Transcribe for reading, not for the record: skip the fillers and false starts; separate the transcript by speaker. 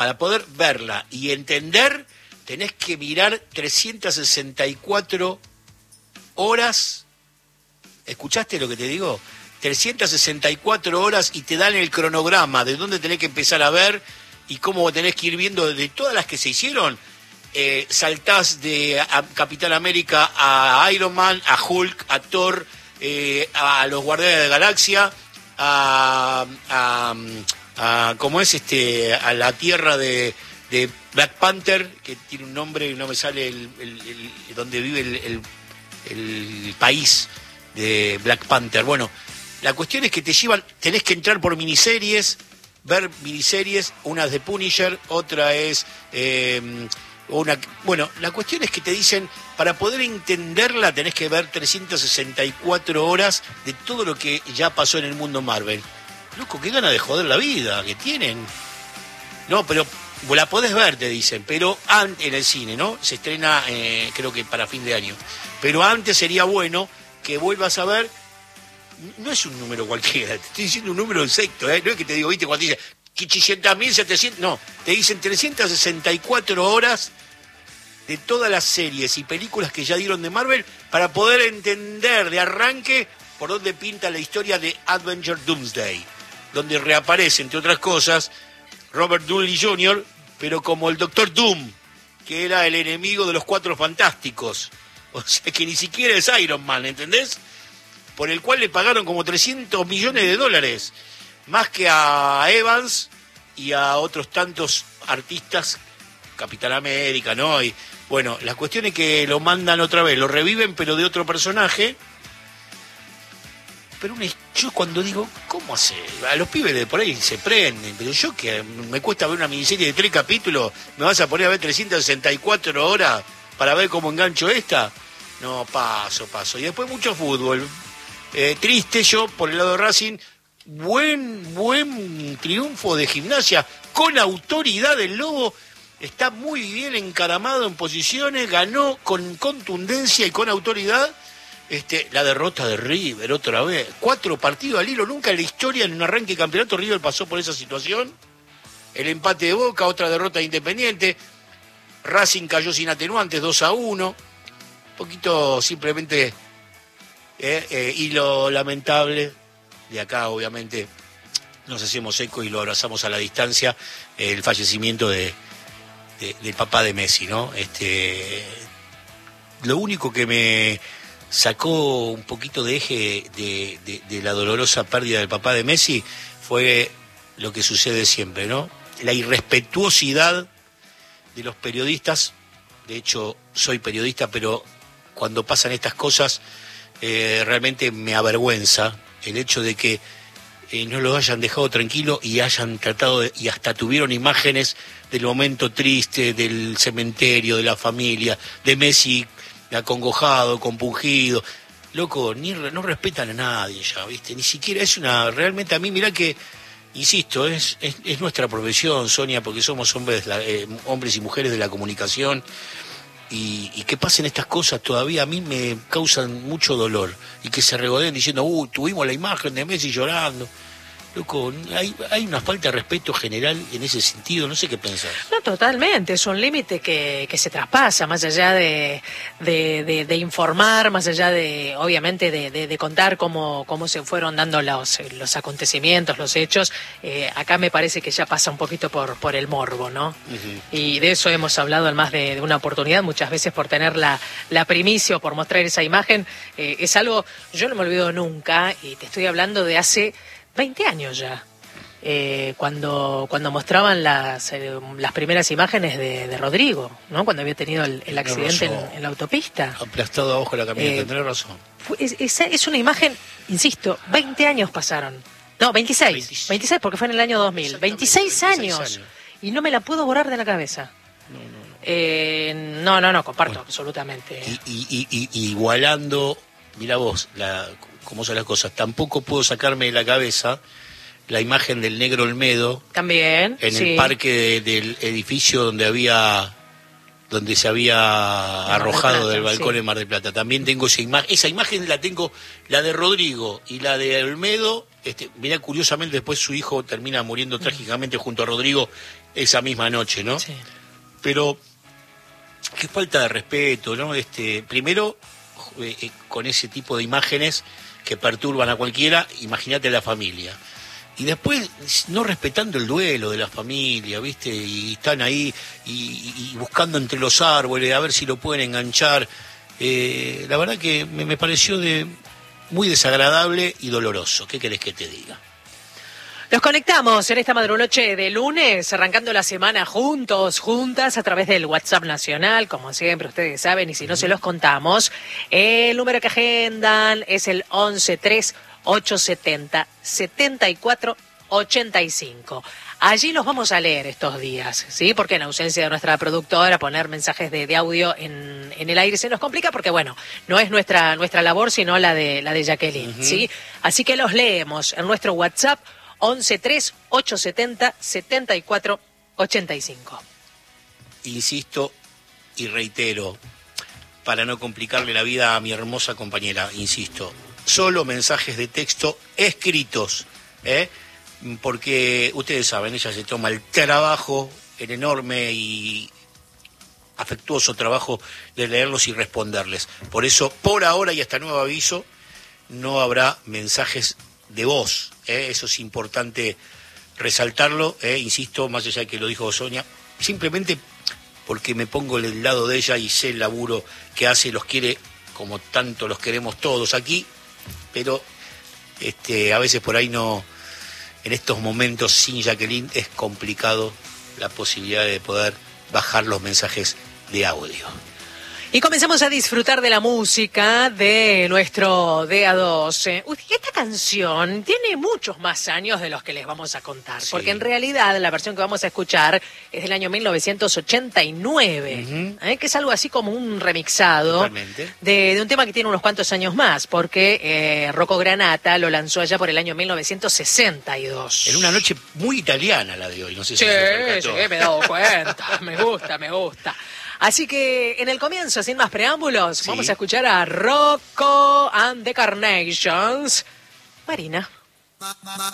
Speaker 1: para poder verla y entender, tenés que mirar 364 horas. ¿Escuchaste lo que te digo? 364 horas y te dan el cronograma de dónde tenés que empezar a ver y cómo tenés que ir viendo de todas las que se hicieron. Saltás de Capitán América a Iron Man, a Hulk, a Thor, a los Guardianes de la Galaxia, ¿cómo es a la tierra de Black Panther, que tiene un nombre y no me sale donde vive el país de Black Panther. Bueno, la cuestión es que te llevan, tenés que entrar por miniseries, ver miniseries, una es de Punisher, otra es bueno, la cuestión es que te dicen, para poder entenderla tenés que ver 364 horas de todo lo que ya pasó en el mundo Marvel. Loco, qué gana de joder la vida que tienen. No, pero la podés ver, te dicen, pero en el cine, ¿no? Se estrena, creo que para fin de año. Pero antes sería bueno que vuelvas a ver. No es un número cualquiera, te estoy diciendo un número exacto, ¿eh? No es que te digo, viste, cuando te dicen 800.700, no, te dicen 364 horas de todas las series y películas que ya dieron de Marvel para poder entender de arranque por dónde pinta la historia de Avenger Doomsday, donde reaparece, entre otras cosas, Robert Downey Jr., pero como el Doctor Doom, que era el enemigo de los Cuatro Fantásticos. O sea que ni siquiera es Iron Man, ¿entendés? Por el cual le pagaron como $300 millones, más que a Evans y a otros tantos artistas, Capitán América, ¿no? Y bueno, la cuestión es que lo mandan otra vez, lo reviven, pero de otro personaje. Pero yo cuando digo, ¿cómo hace? A los pibes de por ahí se prenden, pero yo que me cuesta ver una miniserie de 3 capítulos, ¿me vas a poner a ver 364 horas para ver cómo engancho esta? No, paso. Y después mucho fútbol. Triste yo, por el lado de Racing, buen triunfo de Gimnasia, con autoridad del Lobo, está muy bien encaramado en posiciones, ganó con contundencia y con autoridad. La derrota de River otra vez, 4 partidos al hilo, nunca en la historia en un arranque de campeonato River pasó por esa situación. El empate de Boca, otra derrota de Independiente, Racing cayó sin atenuantes 2-1, un poquito simplemente y lo lamentable de acá, obviamente nos hacemos eco y lo abrazamos a la distancia, el fallecimiento del papá de Messi, ¿no? Lo único que me sacó un poquito de eje de la dolorosa pérdida del papá de Messi fue lo que sucede siempre, ¿no? La irrespetuosidad de los periodistas. De hecho, soy periodista, pero cuando pasan estas cosas realmente me avergüenza el hecho de que no lo hayan dejado tranquilo y hayan tratado y hasta tuvieron imágenes del momento triste, del cementerio, de la familia, de Messi acongojado, compungido. Loco, no respetan a nadie ya, ¿viste? Ni siquiera realmente a mí, mirá que, insisto, es nuestra profesión, Sonia, porque somos hombres y mujeres de la comunicación, y que pasen estas cosas todavía a mí me causan mucho dolor, y que se regodeen diciendo, tuvimos la imagen de Messi llorando. Loco, hay una falta de respeto general en ese sentido, no sé qué pensás.
Speaker 2: No, totalmente, es un límite que se traspasa, más allá de informar, más allá de, obviamente, de contar cómo se fueron dando los acontecimientos, los hechos. Acá me parece que ya pasa un poquito por el morbo, ¿no? Uh-huh. Y de eso hemos hablado en más de una oportunidad, muchas veces por tener la primicia o por mostrar esa imagen. Es algo, yo no me olvido nunca, y te estoy hablando de hace 20 años ya, cuando mostraban las primeras imágenes de Rodrigo, ¿no? Cuando había tenido el accidente en la autopista.
Speaker 1: Aplastado abajo de la camioneta, tenés razón.
Speaker 2: Es una imagen, insisto, 20 años pasaron. No, 26 porque fue en el año 2000. 26 años. Y no me la puedo borrar de la cabeza. No, comparto absolutamente.
Speaker 1: Y igualando, mira vos, cómo son las cosas, tampoco puedo sacarme de la cabeza la imagen del negro Olmedo
Speaker 2: también
Speaker 1: en el parque del edificio donde se había arrojado del balcón en Mar del Plata. También tengo esa imagen la tengo, la de Rodrigo y la de Olmedo. Mirá, curiosamente después su hijo termina muriendo trágicamente junto a Rodrigo, esa misma noche, ¿no?
Speaker 2: Sí.
Speaker 1: Pero qué falta de respeto, ¿no? Primero, con ese tipo de imágenes que perturban a cualquiera, imagínate la familia. Y después, no respetando el duelo de la familia, ¿viste? Y están ahí y buscando entre los árboles a ver si lo pueden enganchar. La verdad que me pareció muy desagradable y doloroso. ¿Qué querés que te diga?
Speaker 2: Nos conectamos en esta madrunoche de lunes, arrancando la semana juntos, juntas, a través del WhatsApp nacional, como siempre ustedes saben, y si no se los contamos. El número que agendan es el 113870-7485. Allí los vamos a leer estos días, ¿sí? Porque en ausencia de nuestra productora, poner mensajes de audio en el aire se nos complica porque, bueno, no es nuestra labor, sino la de Jacqueline, ¿sí? Así que los leemos en nuestro WhatsApp 113870-7485.
Speaker 1: Insisto y reitero, para no complicarle la vida a mi hermosa compañera, insisto, solo mensajes de texto escritos, porque ustedes saben, ella se toma el trabajo, el enorme y afectuoso trabajo de leerlos y responderles. Por eso, por ahora y hasta nuevo aviso, no habrá mensajes de voz. Eso es importante resaltarlo, insisto, más allá de que lo dijo Sonia, simplemente porque me pongo del lado de ella y sé el laburo que hace y los quiere como tanto los queremos todos aquí, pero a veces por ahí no, en estos momentos sin Jacqueline es complicado la posibilidad de poder bajar los mensajes de audio.
Speaker 2: Y comenzamos a disfrutar de la música de nuestro DA2. Esta canción tiene muchos más años de los que les vamos a contar,
Speaker 1: sí,
Speaker 2: porque en realidad la versión que vamos a escuchar es del año 1989, que es algo así como un remixado de un tema que tiene unos cuantos años más, porque Rocco Granata lo lanzó allá por el año 1962.
Speaker 1: En una noche muy italiana la de hoy, no sé si
Speaker 2: sí,
Speaker 1: se percató.
Speaker 2: me he dado cuenta, me gusta. Así que en el comienzo, sin más preámbulos, sí, vamos a escuchar a Rocco and the Carnations. Marina.